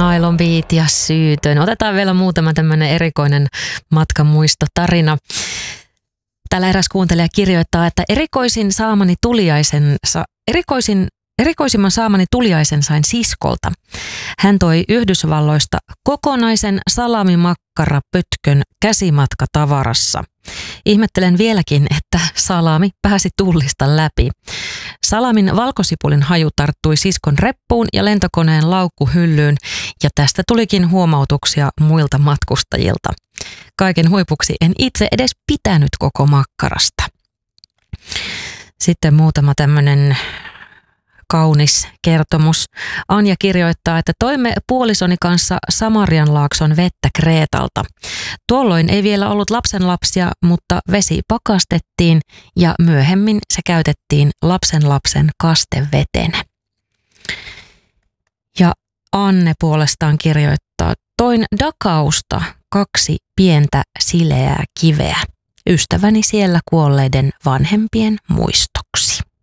Nylon Beat ja Syytön. Otetaan vielä muutama tämmöinen erikoinen matkamuistotarina. Täällä eräs kuuntelija kirjoittaa, että erikoisimman saamani tuliaisen sain siskolta. Hän toi Yhdysvalloista kokonaisen salamimakkarapötkön käsimatkatavarassa. Ihmettelen vieläkin, että salami pääsi tullista läpi. Salamin valkosipulin haju tarttui siskon reppuun ja lentokoneen laukkuhyllyyn, ja tästä tulikin huomautuksia muilta matkustajilta. Kaiken huipuksi en itse edes pitänyt koko makkarasta. Sitten muutama tämmöinen kaunis kertomus. Anja kirjoittaa, että toimme puolisoni kanssa Samarianlaakson vettä Kreetalta. Tuolloin ei vielä ollut lapsenlapsia, mutta vesi pakastettiin ja myöhemmin se käytettiin lapsenlapsen kastevetenä. Ja Anne puolestaan kirjoittaa, toin Dakausta 2 pientä sileää kiveä ystäväni siellä kuolleiden vanhempien muistoksi.